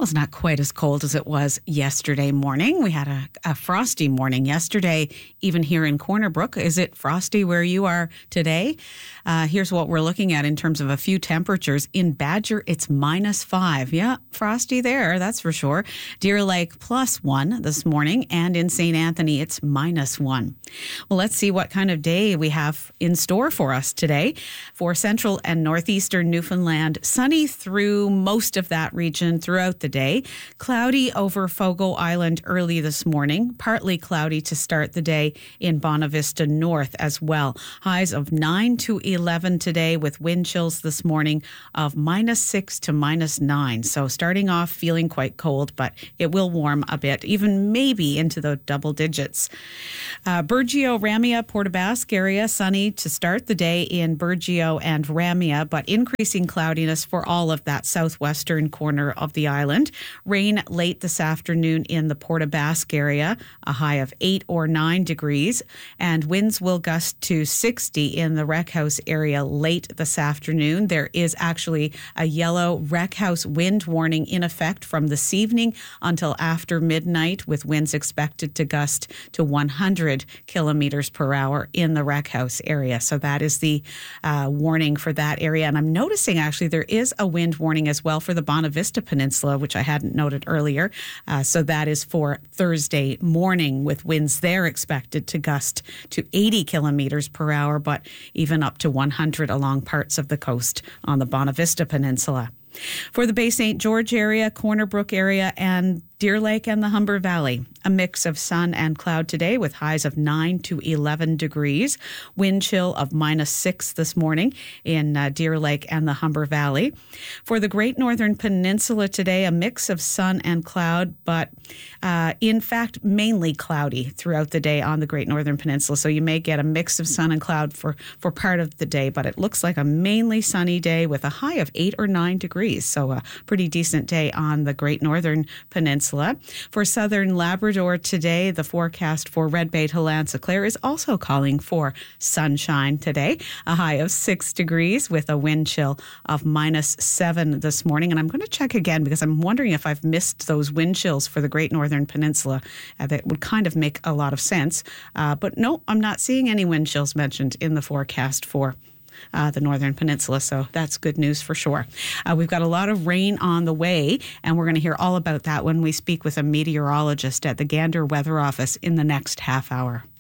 Well, it's not quite as cold as it was yesterday morning. We had a frosty morning yesterday, even here in Corner Brook. Is it frosty where you are today? Here's what we're looking at in terms of a few temperatures. In Badger, it's -5. Yeah, frosty there, that's for sure. Deer Lake +1 this morning, and in St. Anthony, it's -1. Well, let's see what kind of day we have in store for us today. For central and northeastern Newfoundland, sunny through most of that region throughout the day. Cloudy over Fogo Island early this morning. Partly cloudy to start the day in Bonavista North as well. Highs of 9 to 11 today with wind chills this morning of -6 to -9. So starting off feeling quite cold, but it will warm a bit, even maybe into the double digits. Burgeo, Ramea, Port aux Basques area, sunny to start the day in Burgeo and Ramea, but increasing cloudiness for all of that southwestern corner of the island. Rain late this afternoon in the Port aux Basques area, a high of 8 or 9 degrees, and winds will gust to 60 in the Wreck House area late this afternoon. There is actually a yellow Wreck House wind warning in effect from this evening until after midnight, with winds expected to gust to 100 kilometers per hour in the Wreck House area. So that is the warning for that area. And I'm noticing actually there is a wind warning as well for the Bonavista Peninsula, which I hadn't noted earlier. So that is for Thursday morning, with winds there expected to gust to 80 kilometers per hour, but even up to 100 along parts of the coast on the Bonavista Peninsula. For the Bay St. George area, Corner Brook area, and Deer Lake and the Humber Valley, a mix of sun and cloud today with highs of 9 to 11 degrees. Wind chill of -6 this morning in Deer Lake and the Humber Valley. For the Great Northern Peninsula today, a mix of sun and cloud, but in fact, mainly cloudy throughout the day on the Great Northern Peninsula. So you may get a mix of sun and cloud for part of the day, but it looks like a mainly sunny day with a high of 8 or 9 degrees. So a pretty decent day on the Great Northern Peninsula. For southern Labrador today, the forecast for Red Bay to Lanse-Claire is also calling for sunshine today, a high of 6 degrees with a wind chill of -7 this morning. And I'm going to check again because I'm wondering if I've missed those wind chills for the Great Northern Peninsula. That would kind of make a lot of sense. But no, I'm not seeing any wind chills mentioned in the forecast for the Northern Peninsula, so that's good news for sure. We've got a lot of rain on the way, and we're going to hear all about that when we speak with a meteorologist at the Gander Weather Office in the next half hour.